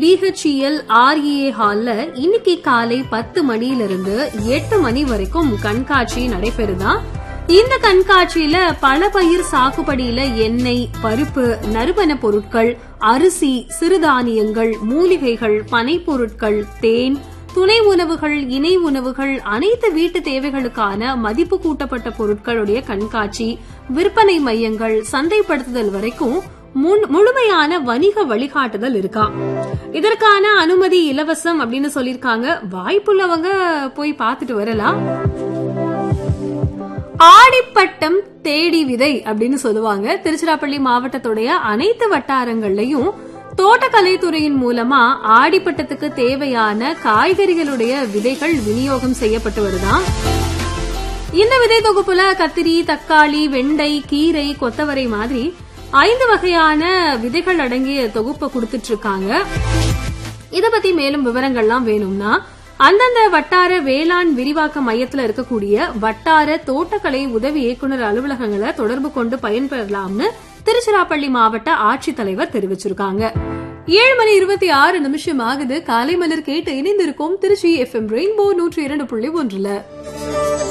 BHEL REA ஹால்ல இன்னைக்கு காலை 10 மணியிலிருந்து 8 மணி வரைக்கும் கண்காட்சி நடைபெறுதான். இந்த கண்காட்சியில பல பயிர் சாகுபடியில எண்ணெய், பருப்பு, நறுமண பொருட்கள், அரிசி, சிறுதானியங்கள், மூலிகைகள், பனைப்பொருட்கள், தேன், துணை உணவுகள், இணை உணவுகள், அனைத்து வீட்டு தேவைகளுக்கான மதிப்பு கூட்டப்பட்ட பொருட்களுடைய கண்காட்சி, விற்பனை மையங்கள், சந்தைப்படுத்துதல் வரைக்கும் முழுமையான வணிக வழிகாட்டுதல் இருக்கா. இதற்கான அனுமதி இலவசம் அப்படின்னு சொல்லிருக்காங்க. வாய்ப்புள்ளவங்க போய் பார்த்துட்டு வரலாம். ஆடிப்பட்டம் தேடி விதை அப்படின்னு சொல்லுவாங்க. திருச்சிராப்பள்ளி மாவட்டத்துடைய அனைத்து வட்டாரங்கள்லயும் தோட்டக்கலைத்துறையின் மூலமா ஆடிப்பட்டத்துக்கு தேவையான காய்கறிகளுடைய விதைகள் விநியோகம் செய்யப்பட்டு வருதான். இந்த விதை தொகுப்புல கத்திரி, தக்காளி, வெண்டை, கீரை, கொத்தவரை மாதிரி 5 வகையான விதைகள் அடங்கிய தொகுப்பை கொடுத்துட்டு இருக்காங்க. இத பத்தி மேலும் விவரங்கள்லாம் வேணும்னா அந்தந்த வட்டார வேளாண் விரிவாக்க மையத்துல இருக்கக்கூடிய வட்டார தோட்டக்கலை உதவி இயக்குநர் அலுவலகங்களை தொடர்பு கொண்டு பயன்பெறலாம்னு திருச்சிராப்பள்ளி மாவட்ட ஆட்சித்தலைவர் தெரிவிச்சிருக்காங்க. 7:26 ஆகுது. காலை மலர் கேட்டு இணைந்திருக்கும் திருச்சி FM ரெயின்போ 102.1.